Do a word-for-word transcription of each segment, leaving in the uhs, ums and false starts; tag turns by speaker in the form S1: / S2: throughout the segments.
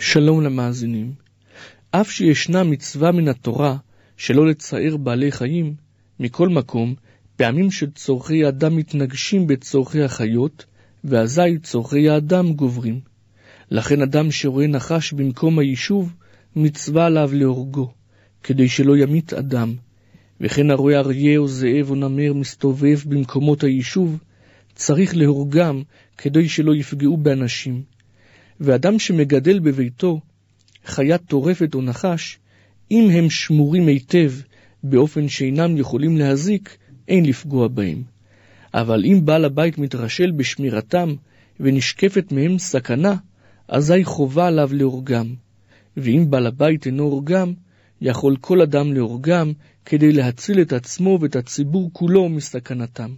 S1: שלום למאזינים. אף שישנה מצווה מן התורה שלא לצער בעלי חיים, מכל מקום, פעמים שצורכי האדם מתנגשים בצורכי החיות, ואזי צורכי האדם גוברים. לכן אדם שרואה נחש במקום היישוב, מצווה עליו להורגו, כדי שלא ימית אדם. וכן הרואה אריה או זאב או נמר מסתובב במקומות היישוב, צריך להורגם כדי שלא יפגעו באנשים. ואדם שמגדל בביתו חיה טורפת או נחש, אם הם שמורים היטב באופן שאינם יכולים להזיק, אין לפגוע בהם. אבל אם בעל הבית מתרשל בשמירתם ונשקפת מהם סכנה, אזי חובה עליו להורגם. ואם בעל הבית אינו הורגם, יכול כל אדם להורגם כדי להציל את עצמו ואת הציבור כולו מסכנתם.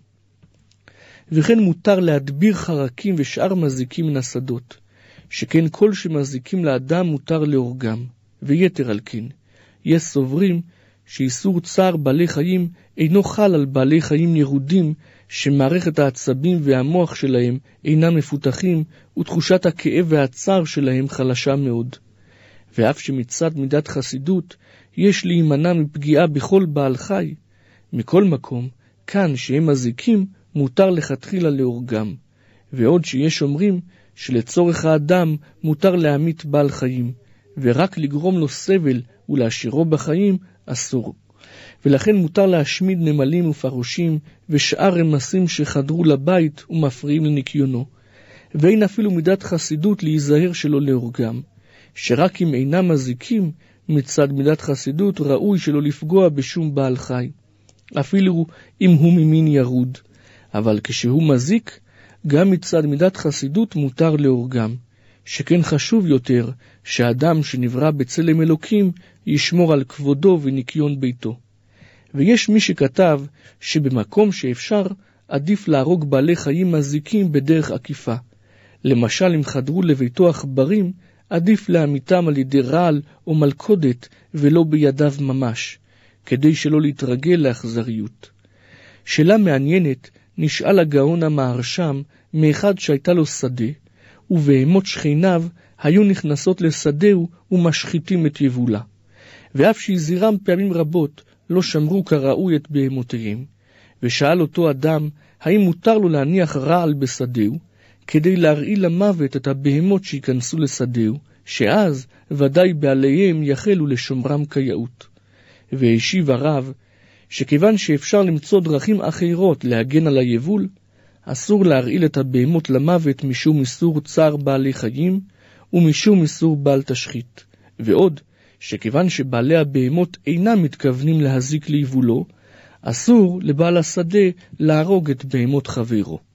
S1: וכן מותר להדביר חרקים ושאר מזיקים מן השדות, שכן כל שמזיקים לאדם מותר להורגם. ויתר על כן, יש סוברים שאיסור צער בעלי חיים אינו חל על בעלי חיים ירודים שמערכת העצבים והמוח שלהם אינם מפותחים ותחושת הכאב והצער שלהם חלשה מאוד. ואף שמצד מידת חסידות יש להימנע מפגיעה בכל בעל חי, מכל מקום, כאן שהם מזיקים מותר לכתחילה להורגם. ועוד שיש אומרים שלצורך האדם מותר להמית בעל חיים, ורק לגרום לו סבל ולהשאירו בחיים אסור. ולכן מותר להשמיד נמלים ופרושים ושאר רמסים שחדרו לבית ומפריעים לניקיונו. ואין אפילו מידת חסידות להיזהר שלא להורגם, שרק אם אינם מזיקים מצד מידת חסידות ראוי שלא לפגוע בשום בעל חי, אפילו אם הוא ממין ירוד. אבל כשהוא מזיק, גם מצד מידת חסידות מותר להורגם, שכן חשוב יותר שהאדם שנברא בצלם אלוקים ישמור על כבודו וניקיון ביתו. ויש מי שכתב שבמקום שאפשר עדיף להרוג בעלי חיים מזיקים בדרך עקיפה. למשל אם חדרו לביתו עכברים, עדיף להמיתם על ידי רעל או מלכודת ולא בידיו ממש, כדי שלא להתרגל לאכזריות. שאלה מעניינת נשאל הגאון המהרשם מאחד שהייתה לו שדה, ובהמות שכניו היו נכנסות לשדהו ומשחיתים את יבולה. ואף שהזהירם פעמים רבות לא שמרו כראוי את בהמותיהם. ושאל אותו אדם האם מותר לו להניח רעל בשדהו, כדי להרעיל למוות את הבהמות שיכנסו לשדהו, שאז ודאי בעליהם יחלו לשומרם כיאות. והשיב הרב שכיוון שאפשר למצוא דרכים אחרות להגן על היבול, אסור להרעיל את הבהמות למוות משום איסור צער בעלי חיים ומשום איסור בל תשחית. ועוד שכיוון שבעלי הבהמות אינם מתכוונים להזיק ליבולו, אסור לבעל השדה להרוג את בהמות חברו.